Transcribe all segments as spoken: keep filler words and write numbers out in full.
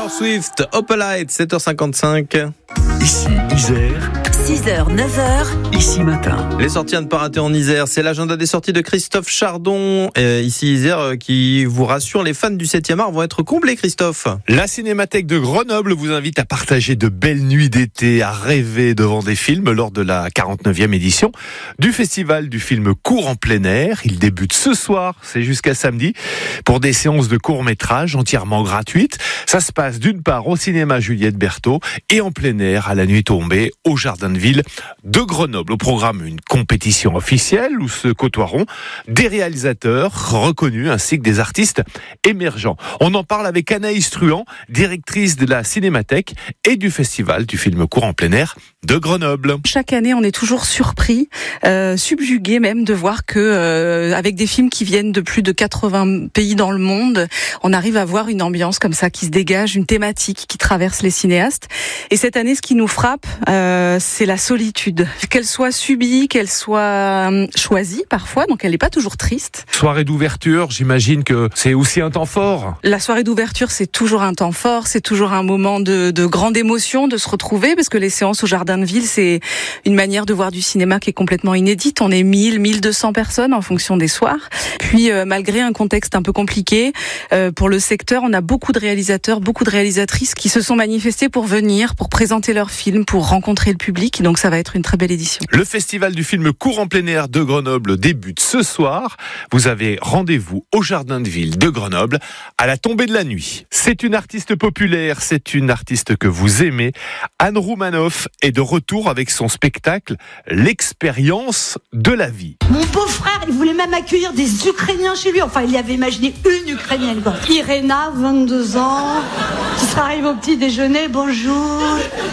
Taylor Swift, Opalite, sept heures cinquante-cinq. Ici Isère, six heures, neuf heures. Ici Matin. Les sorties à ne pas rater en Isère, c'est l'agenda des sorties de Christophe Chardon. Euh, ici Isère, euh, qui vous rassure, les fans du septième art vont être comblés, Christophe. La Cinémathèque de Grenoble vous invite à partager de belles nuits d'été, à rêver devant des films lors de la quarante-neuvième édition du Festival du film court en plein air. Il débute ce soir, c'est jusqu'à samedi, pour des séances de court-métrage entièrement gratuites. Ça se passe d'une part au cinéma Juliette Berthaud et en plein air à la nuit tombée au Jardin de Ville de Grenoble. Au programme, une compétition officielle où se côtoieront des réalisateurs reconnus ainsi que des artistes émergents. On en parle avec Anaïs Truand, directrice de la Cinémathèque et du Festival du film court en plein air de Grenoble. Chaque année, on est toujours surpris, euh, subjugué même de voir que euh, avec des films qui viennent de plus de quatre-vingts pays dans le monde, on arrive à voir une ambiance comme ça qui se dégage, une thématique qui traverse les cinéastes. Et cette année, ce qui nous frappe, euh, c'est la solitude. Qu'elle soit subie, qu'elle soit euh, choisie parfois, donc elle n'est pas toujours triste. Soirée d'ouverture, j'imagine que c'est aussi un temps fort. La soirée d'ouverture, c'est toujours un temps fort, c'est toujours un moment de, de grande émotion, de se retrouver, parce que les séances au Jardin de Ville, c'est une manière de voir du cinéma qui est complètement inédite. On est mille, mille deux cents personnes en fonction des soirs. Puis, euh, malgré un contexte un peu compliqué, euh, pour le secteur, on a beaucoup de réalisateurs, beaucoup de réalisatrices qui se sont manifestés pour venir, pour présenter leurs films, pour rencontrer le public. Donc, ça va être une très belle édition. Le Festival du film court en plein air de Grenoble débute ce soir. Vous avez rendez-vous au Jardin de Ville de Grenoble à la tombée de la nuit. C'est une artiste populaire, c'est une artiste que vous aimez. Anne Roumanoff est de retour avec son spectacle L'expérience de la vie. Mon beau-frère, il voulait même accueillir des Ukrainiens chez lui. Enfin, il y avait imaginé une Ukrainienne, quoi. Irena, vingt-deux ans, qui sera arrivée au petit déjeuner. Bonjour.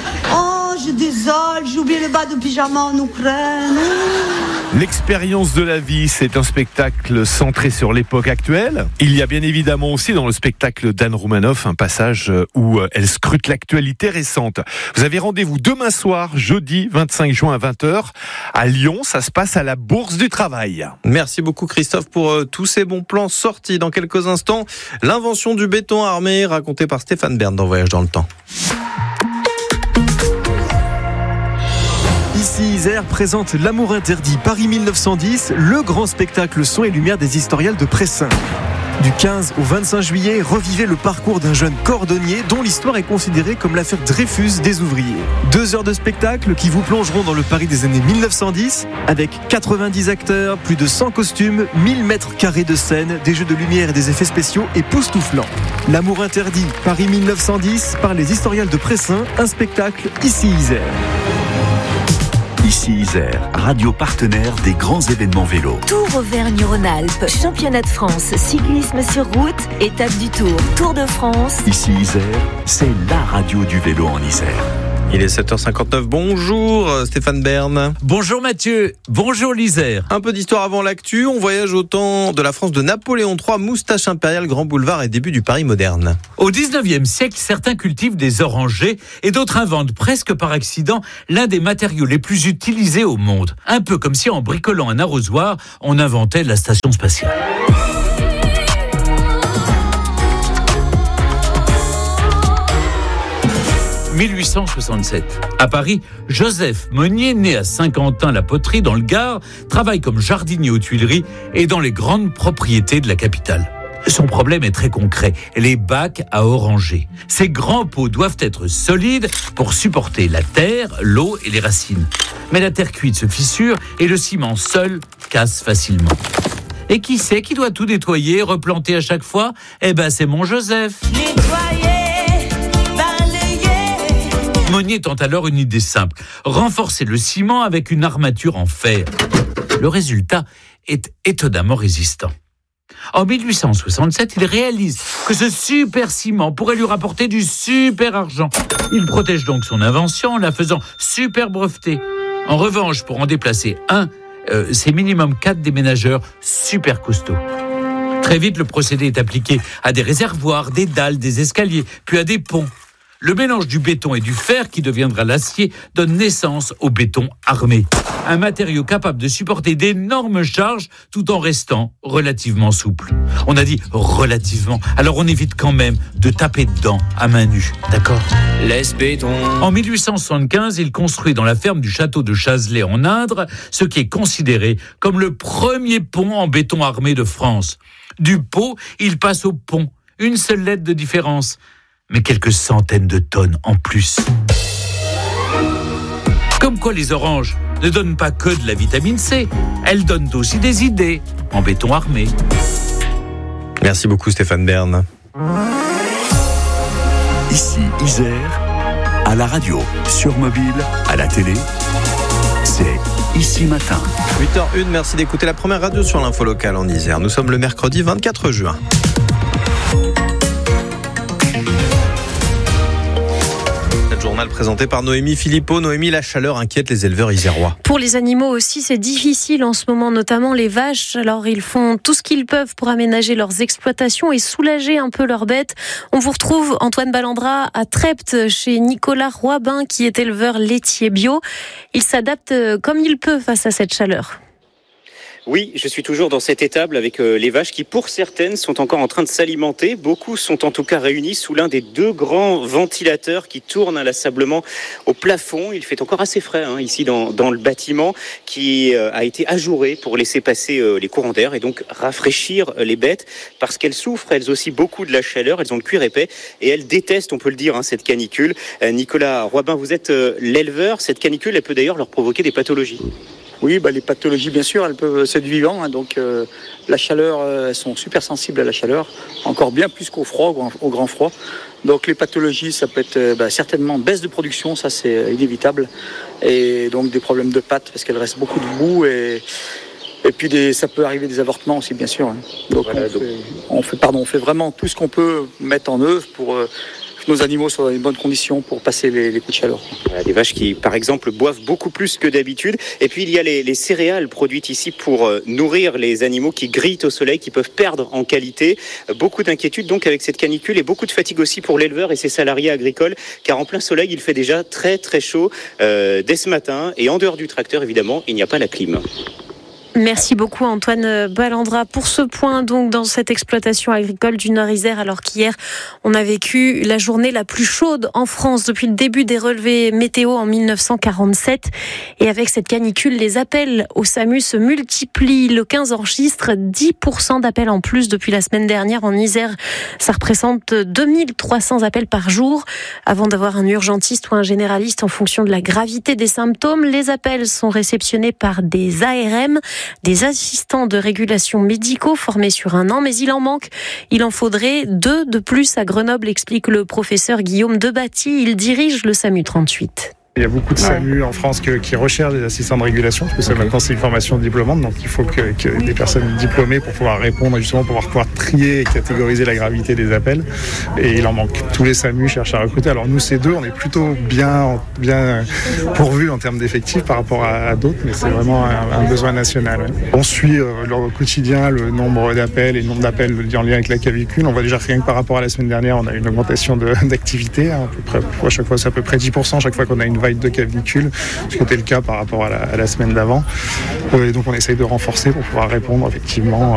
Oh, je désole, j'ai oublié le bas de pyjama en Ukraine. L'expérience de la vie, c'est un spectacle centré sur l'époque actuelle. Il y a bien évidemment aussi dans le spectacle d'Anne Roumanoff un passage où elle scrute l'actualité récente. Vous avez rendez-vous demain soir, jeudi vingt-cinq juin à vingt heures à Lyon. Ça se passe à la Bourse du Travail. Merci beaucoup, Christophe, pour euh, tous ces bons plans sortis. Dans quelques instants, l'invention du béton armé racontée par Stéphane Bern dans Voyage dans le temps. Ici Isère présente L'amour interdit Paris mille neuf cent dix, le grand spectacle son et lumière des historiales de Pressin. Du quinze au vingt-cinq juillet, revivez le parcours d'un jeune cordonnier dont l'histoire est considérée comme l'affaire Dreyfus des ouvriers. Deux heures de spectacle qui vous plongeront dans le Paris des années mille neuf cent dix avec quatre-vingt-dix acteurs, plus de cent costumes, mille mètres carrés de scène, des jeux de lumière et des effets spéciaux époustouflants. L'amour interdit Paris mille neuf cent dix par les historiales de Pressin, un spectacle Ici Isère. Ici Isère, radio partenaire des grands événements vélo. Tour Auvergne-Rhône-Alpes, championnat de France, cyclisme sur route, étape du Tour, Tour de France. Ici Isère, c'est la radio du vélo en Isère. Il est sept heures cinquante-neuf. Bonjour Stéphane Bern. Bonjour Mathieu. Bonjour l'Isère. Un peu d'histoire avant l'actu. On voyage au temps de la France de Napoléon trois, moustache impériale, grand boulevard et début du Paris moderne. Au dix-neuvième siècle, certains cultivent des orangers et d'autres inventent presque par accident l'un des matériaux les plus utilisés au monde. Un peu comme si en bricolant un arrosoir, on inventait la station spatiale. mille huit cent soixante-sept. À Paris, Joseph Monnier, né à Saint-Quentin-la-Poterie dans le Gard, travaille comme jardinier aux Tuileries et dans les grandes propriétés de la capitale. Son problème est très concret, les bacs à oranger. Ces grands pots doivent être solides pour supporter la terre, l'eau et les racines. Mais la terre cuite se fissure et le ciment seul casse facilement. Et qui c'est qui doit tout nettoyer, replanter à chaque fois ? Eh ben c'est mon Joseph. Nettoyer. Monnier tente alors une idée simple, renforcer le ciment avec une armature en fer. Le résultat est étonnamment résistant. En mille huit cent soixante-sept, il réalise que ce super ciment pourrait lui rapporter du super argent. Il protège donc son invention en la faisant super brevetée. En revanche, pour en déplacer un, euh, c'est minimum quatre déménageurs super costauds. Très vite, le procédé est appliqué à des réservoirs, des dalles, des escaliers, puis à des ponts. Le mélange du béton et du fer qui deviendra l'acier donne naissance au béton armé. Un matériau capable de supporter d'énormes charges tout en restant relativement souple. On a dit relativement, alors on évite quand même de taper dedans à main nue. D'accord ? Laisse béton. En mille huit cent soixante-quinze, il construit dans la ferme du château de Chazelet en Indre ce qui est considéré comme le premier pont en béton armé de France. Du pot, il passe au pont. Une seule lettre de différence, mais quelques centaines de tonnes en plus. Comme quoi les oranges ne donnent pas que de la vitamine C, elles donnent aussi des idées en béton armé. Merci beaucoup Stéphane Bern. Ici Isère, à la radio, sur mobile, à la télé, c'est Ici Matin. huit heures une, merci d'écouter la première radio sur l'info locale en Isère. Nous sommes le mercredi vingt-quatre juin. Le journal présenté par Noémie Philippot. Noémie, la chaleur inquiète les éleveurs isérois. Pour les animaux aussi, c'est difficile en ce moment, notamment les vaches. Alors ils font tout ce qu'ils peuvent pour aménager leurs exploitations et soulager un peu leurs bêtes. On vous retrouve Antoine Ballandra à Trepte chez Nicolas Roibin qui est éleveur laitier bio. Il s'adapte comme il peut face à cette chaleur. Oui, je suis toujours dans cette étable avec euh, les vaches qui, pour certaines, sont encore en train de s'alimenter. Beaucoup sont en tout cas réunis sous l'un des deux grands ventilateurs qui tournent inlassablement au plafond. Il fait encore assez frais hein, ici dans, dans le bâtiment qui euh, a été ajouré pour laisser passer euh, les courants d'air et donc rafraîchir euh, les bêtes parce qu'elles souffrent elles aussi beaucoup de la chaleur. Elles ont le cuir épais et elles détestent, on peut le dire, hein, cette canicule. Euh, Nicolas Roibin, vous êtes euh, l'éleveur. Cette canicule, elle peut d'ailleurs leur provoquer des pathologies. Oui, bah, les pathologies, bien sûr, elles peuvent, c'est du vivant, hein, donc euh, la chaleur, euh, elles sont super sensibles à la chaleur, encore bien plus qu'au froid, au, au grand froid. Donc les pathologies, ça peut être euh, bah, certainement baisse de production, ça c'est inévitable, et donc des problèmes de pattes parce qu'elles restent beaucoup debout et et puis des, ça peut arriver des avortements aussi, bien sûr. Hein. Donc, voilà, on, donc... Fait, on fait, pardon, on fait vraiment tout ce qu'on peut mettre en œuvre pour euh, nos animaux soient dans les bonnes conditions pour passer les, les coups de chaleur. Voilà, des vaches qui, par exemple, boivent beaucoup plus que d'habitude. Et puis, il y a les, les céréales produites ici pour euh, nourrir les animaux qui grillent au soleil, qui peuvent perdre en qualité. Euh, beaucoup d'inquiétudes donc avec cette canicule et beaucoup de fatigue aussi pour l'éleveur et ses salariés agricoles, car en plein soleil, il fait déjà très très chaud euh, dès ce matin. Et en dehors du tracteur, évidemment, il n'y a pas la clim. Merci beaucoup Antoine Ballandra pour ce point donc dans cette exploitation agricole du Nord-Isère, alors qu'hier on a vécu la journée la plus chaude en France depuis le début des relevés météo en mille neuf cent quarante-sept. Et avec cette canicule, les appels au SAMU se multiplient. Le quinze enregistre dix pour cent d'appels en plus depuis la semaine dernière en Isère. Ça représente deux mille trois cents appels par jour. Avant d'avoir un urgentiste ou un généraliste en fonction de la gravité des symptômes, les appels sont réceptionnés par des A R M, des assistants de régulation médicaux formés sur un an, mais il en manque. Il en faudrait deux de plus à Grenoble, explique le professeur Guillaume Debatty. Il dirige le SAMU trente-huit. Il y a beaucoup de SAMU en France que, qui recherchent des assistants de régulation, parce que ça, maintenant c'est une formation diplômante, donc il faut que, que des personnes diplômées pour pouvoir répondre, justement pour pouvoir trier et catégoriser la gravité des appels. Et il en manque. Tous les SAMU cherchent à recruter. Alors nous, ces deux, on est plutôt bien, bien pourvus en termes d'effectifs par rapport à, à d'autres, mais c'est vraiment un, un besoin national. Ouais. On suit euh, au quotidien le nombre d'appels et le nombre d'appels en lien avec la clavicule. On voit déjà rien que par rapport à la semaine dernière, on a une augmentation de, d'activité. Hein, à peu près, à chaque fois, c'est à peu près dix pour cent chaque fois qu'on a une de clavicule, ce qui était le cas par rapport à la, à la semaine d'avant. Euh, et donc on essaye de renforcer pour pouvoir répondre effectivement